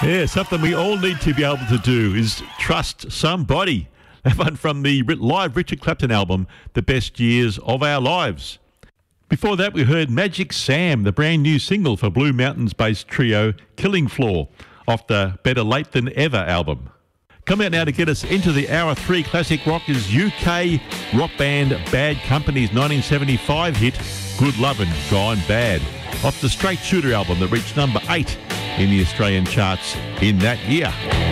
Yeah, something we all need to be able to do is trust somebody. That one from the live Richard Clapton album, The Best Years of Our Lives. Before that, we heard Magic Sam, the brand new single for Blue Mountains-based trio Killing Floor, off the Better Late Than Ever album. Come out now to get us into the Hour 3 classic rock is UK rock band Bad Company's 1975 hit, Good Lovin' Gone Bad, off the Straight Shooter album that reached number 8 in the Australian charts in that year.